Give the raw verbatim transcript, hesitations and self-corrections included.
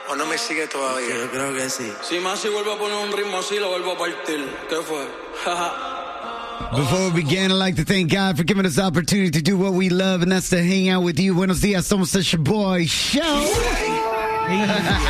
¿O no me sigue todavía? Sí, yo creo que sí. Si más si vuelvo a poner un ritmo así, lo vuelvo a partir. ¿Qué fue? Before we begin, I'd like to thank God for giving us the opportunity to do what we love, and that's to hang out with you. Buenos dias, somos your boy, Show.